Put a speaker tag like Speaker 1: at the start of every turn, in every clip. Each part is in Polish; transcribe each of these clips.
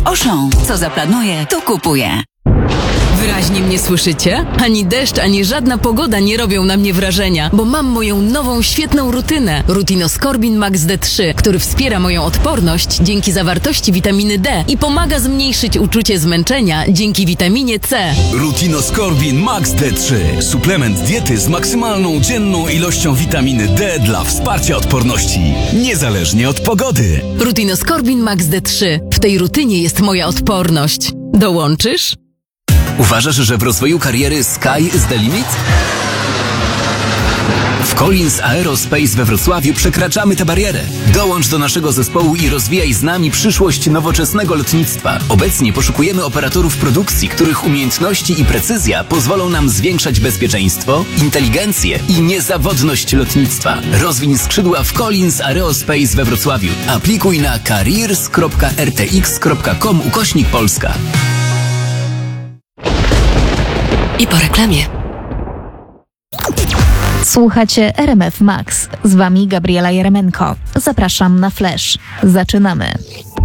Speaker 1: Auchan. Co zaplanuje, to kupuje.
Speaker 2: Wyraźnie mnie słyszycie? Ani deszcz, ani żadna pogoda nie robią na mnie wrażenia, bo mam moją nową, świetną rutynę. Rutinoskorbin Max D3, który wspiera moją odporność dzięki zawartości witaminy D i pomaga zmniejszyć uczucie zmęczenia dzięki witaminie C.
Speaker 3: Rutinoskorbin Max D3. Suplement diety z maksymalną dzienną ilością witaminy D dla wsparcia odporności, niezależnie od pogody.
Speaker 2: Rutinoskorbin Max D3. W tej rutynie jest moja odporność. Dołączysz?
Speaker 4: Uważasz, że w rozwoju kariery sky is the limit? W Collins Aerospace we Wrocławiu przekraczamy tę barierę. Dołącz do naszego zespołu i rozwijaj z nami przyszłość nowoczesnego lotnictwa. Obecnie poszukujemy operatorów produkcji, których umiejętności i precyzja pozwolą nam zwiększać bezpieczeństwo, inteligencję i niezawodność lotnictwa. Rozwiń skrzydła w Collins Aerospace we Wrocławiu. Aplikuj na careers.rtx.com/Polska.
Speaker 2: I po reklamie.
Speaker 5: Słuchacie RMF Max. Z wami Gabriela Jeremenko. Zapraszam na Flash. Zaczynamy.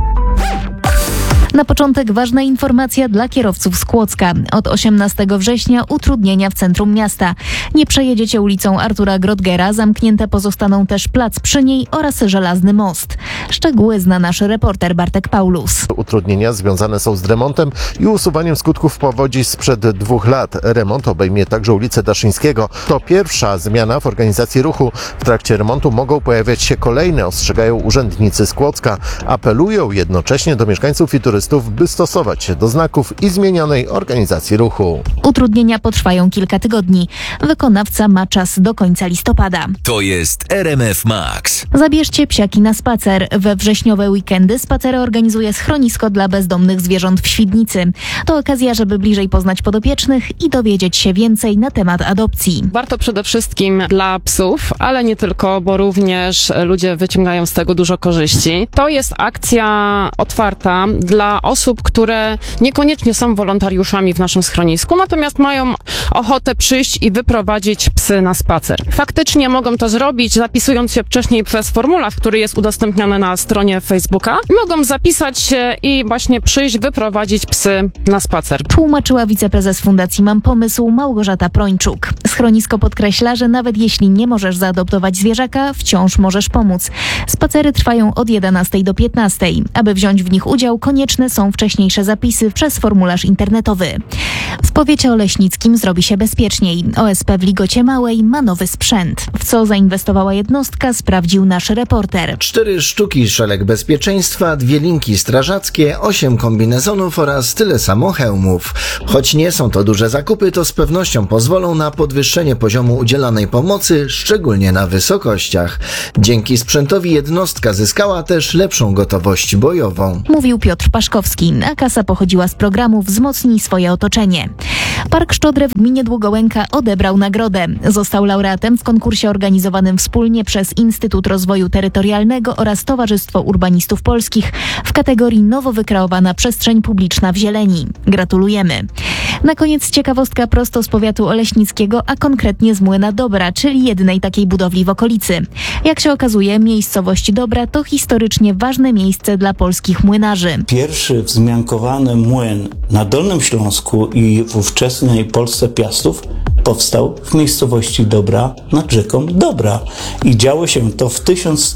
Speaker 5: Na początek ważna informacja dla kierowców z Kłodzka. Od 18 września utrudnienia w centrum miasta. Nie przejedziecie ulicą Artura Grodgera, zamknięte pozostaną też plac przy niej oraz Żelazny Most. Szczegóły zna nasz reporter Bartek Paulus.
Speaker 6: Utrudnienia związane są z remontem i usuwaniem skutków powodzi sprzed 2 lat. Remont obejmie także ulicę Daszyńskiego. To pierwsza zmiana w organizacji ruchu. W trakcie remontu mogą pojawiać się kolejne, ostrzegają urzędnicy z Kłodzka. Apelują jednocześnie do mieszkańców i turystów, by stosować się do znaków i zmienionej organizacji ruchu.
Speaker 5: Utrudnienia potrwają kilka tygodni. Wykonawca ma czas do końca listopada.
Speaker 4: To jest RMF Max.
Speaker 5: Zabierzcie psiaki na spacer. We wrześniowe weekendy spacery organizuje schronisko dla bezdomnych zwierząt w Świdnicy. To okazja, żeby bliżej poznać podopiecznych i dowiedzieć się więcej na temat adopcji.
Speaker 7: Warto przede wszystkim dla psów, ale nie tylko, bo również ludzie wyciągają z tego dużo korzyści. To jest akcja otwarta dla osób, które niekoniecznie są wolontariuszami w naszym schronisku, natomiast mają ochotę przyjść i wyprowadzić psy na spacer. Faktycznie mogą to zrobić, zapisując się wcześniej przez formularz, który jest udostępniony na stronie Facebooka. Mogą zapisać się i właśnie przyjść, wyprowadzić psy na spacer.
Speaker 5: Tłumaczyła wiceprezes Fundacji Mam Pomysł Małgorzata Prończuk. Schronisko podkreśla, że nawet jeśli nie możesz zaadoptować zwierzaka, wciąż możesz pomóc. Spacery trwają od 11 do 15. Aby wziąć w nich udział, konieczne są wcześniejsze zapisy przez formularz internetowy. W powiecie oleśnickim zrobi się bezpieczniej. OSP w Ligocie Małej ma nowy sprzęt. W co zainwestowała jednostka, sprawdził nasz reporter.
Speaker 8: 4 sztuki szelek bezpieczeństwa, 2 linki strażackie, 8 kombinezonów oraz tyle samo hełmów. Choć nie są to duże zakupy, to z pewnością pozwolą na podwyższenie poziomu udzielanej pomocy, szczególnie na wysokościach. Dzięki sprzętowi jednostka zyskała też lepszą gotowość bojową.
Speaker 5: Mówił Piotr Paszkowski, a kasa pochodziła z programu Wzmocnij swoje otoczenie. Park Szczodre w gminie Długołęka odebrał nagrodę. Został laureatem w konkursie organizowanym wspólnie przez Instytut Rozwoju Terytorialnego oraz Towarzystwo Urbanistów Polskich w kategorii Nowo wykreowana przestrzeń publiczna w zieleni. Gratulujemy. Na koniec ciekawostka prosto z powiatu oleśnickiego, a konkretnie z Młyna Dobra, czyli jednej takiej budowli w okolicy. Jak się okazuje, miejscowość Dobra to historycznie ważne miejsce dla polskich młynarzy.
Speaker 9: Pierwszy wzmiankowany młyn na Dolnym Śląsku i w ówczesnej Polsce Piastów powstał w miejscowości Dobra nad rzeką Dobra. I działo się to w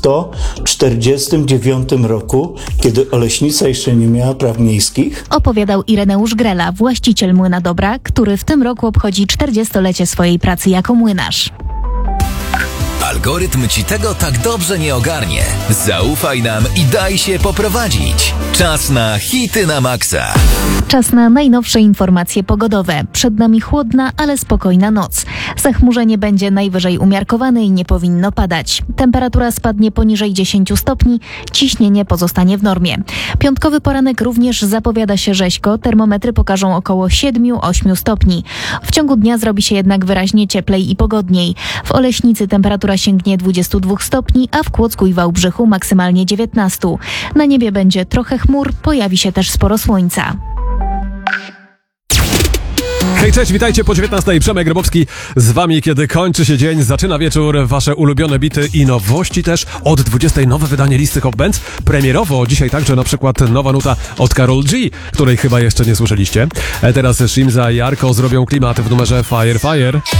Speaker 9: 1149 roku, kiedy Oleśnica jeszcze nie miała praw miejskich.
Speaker 5: Opowiadał Ireneusz Grela, właściciel Młyna Dobra, który w tym roku obchodzi 40-lecie swojej pracy jako młynarz.
Speaker 4: Algorytm ci tego tak dobrze nie ogarnie. Zaufaj nam i daj się poprowadzić. Czas na hity na maksa.
Speaker 5: Czas na najnowsze informacje pogodowe. Przed nami chłodna, ale spokojna noc. Zachmurzenie będzie najwyżej umiarkowane i nie powinno padać. Temperatura spadnie poniżej 10 stopni, ciśnienie pozostanie w normie. Piątkowy poranek również zapowiada się rzeźko. Termometry pokażą około 7-8 stopni. W ciągu dnia zrobi się jednak wyraźnie cieplej i pogodniej. W Oleśnicy temperatura sięgnie 22 stopni, a w Kłodzku i Wałbrzychu maksymalnie 19. Na niebie będzie trochę chmur, pojawi się też sporo słońca.
Speaker 10: Hej, cześć, witajcie po 19. Przemek Grabowski z wami, kiedy kończy się dzień, zaczyna wieczór, wasze ulubione bity i nowości też. Od 20. nowe wydanie listy Hot Bands. Premierowo dzisiaj także na przykład nowa nuta od Karol G, której chyba jeszcze nie słyszeliście. Teraz Shimza i Arko zrobią klimat w numerze Fire Fire.